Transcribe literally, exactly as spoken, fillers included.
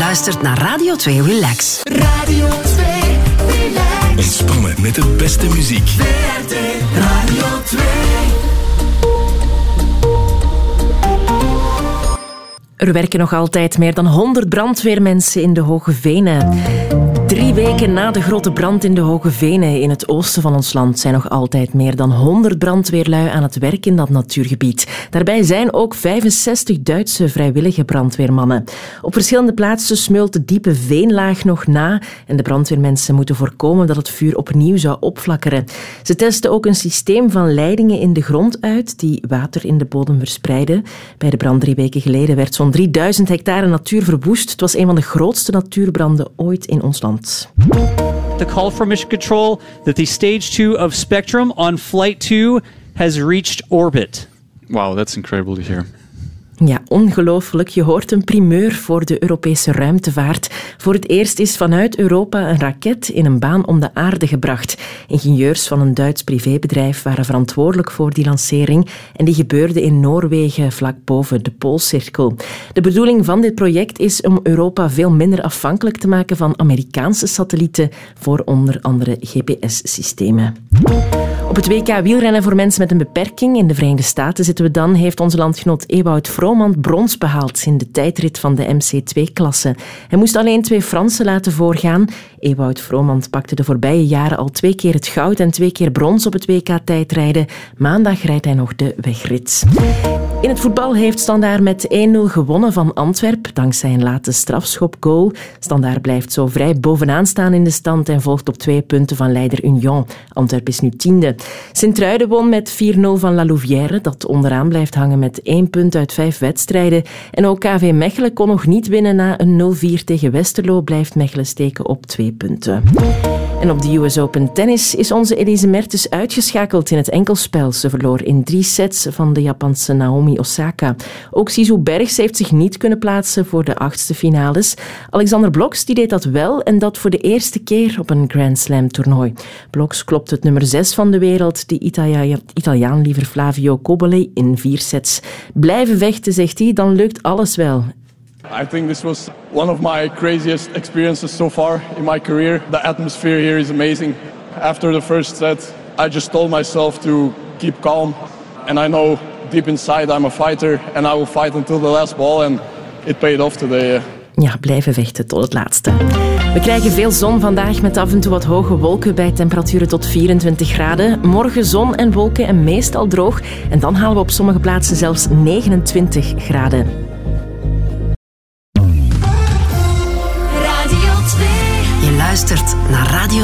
luistert naar Radio twee Relax. Radio twee Relax. Ontspannen met de beste muziek. V R T Radio twee. Er werken nog altijd meer dan honderd brandweermensen in de Hoge Venen. Drie weken na de grote brand in de Hoge Venen in het oosten van ons land zijn nog altijd meer dan honderd brandweerlui aan het werk in dat natuurgebied. Daarbij zijn ook vijfenzestig Duitse vrijwillige brandweermannen. Op verschillende plaatsen smeult de diepe veenlaag nog na en de brandweermensen moeten voorkomen dat het vuur opnieuw zou opflakkeren. Ze testen ook een systeem van leidingen in de grond uit die water in de bodem verspreiden. Bij de brand drie weken geleden werd zo'n drieduizend hectare natuur verwoest. Het was een van de grootste natuurbranden ooit in ons land. The call from Mission Control that the stage two of Spectrum on flight two has reached orbit. Wow, that's incredible to hear. Ja, ongelooflijk. Je hoort een primeur voor de Europese ruimtevaart. Voor het eerst is vanuit Europa een raket in een baan om de aarde gebracht. Ingenieurs van een Duits privébedrijf waren verantwoordelijk voor die lancering en die gebeurde in Noorwegen vlak boven de Poolcirkel. De bedoeling van dit project is om Europa veel minder afhankelijk te maken van Amerikaanse satellieten voor onder andere G P S-systemen. Op het W K wielrennen voor mensen met een beperking in de Verenigde Staten zitten we dan, heeft onze landgenoot Ewout Vrooman brons behaald in de tijdrit van de M C twee klasse. Hij moest alleen twee Fransen laten voorgaan. Ewout Vrooman pakte de voorbije jaren al twee keer het goud en twee keer brons op het W K-tijdrijden. Maandag rijdt hij nog de wegrit. In het voetbal heeft Standaard met één nul gewonnen van Antwerpen, dankzij een late strafschopgoal. Standaard blijft zo vrij bovenaan staan in de stand en volgt op twee punten van leider Union. Antwerpen is nu tiende. Sint-Truiden won met vier nul van La Louvière, dat onderaan blijft hangen met één punt uit vijf wedstrijden. En ook K V Mechelen kon nog niet winnen na een nul vier tegen Westerlo, blijft Mechelen steken op twee punten. En op de U S Open Tennis is onze Elise Mertens uitgeschakeld in het enkelspel. Ze verloor in drie sets van de Japanse Naomi Osaka. Ook Sisu Bergs heeft zich niet kunnen plaatsen voor de achtste finales. Alexander Bloks die deed dat wel en dat voor de eerste keer op een Grand Slam toernooi. Bloks klopt het nummer zes van de wereld, de Italia- Italiaan liever Flavio Cobolli, in vier sets. Blijven vechten, zegt hij, dan lukt alles wel. I think this was one of my craziest experiences so far in my career. The atmosphere here is amazing. After the first set, I just told myself to keep calm. And I know deep inside I'm a fighter and I will fight until the last ball. And it paid off today. Ja, blijven vechten tot het laatste. We krijgen veel zon vandaag met af en toe wat hoge wolken bij temperaturen tot vierentwintig graden. Morgen zon en wolken en meestal droog. En dan halen we op sommige plaatsen zelfs negenentwintig graden. Je luistert naar Radio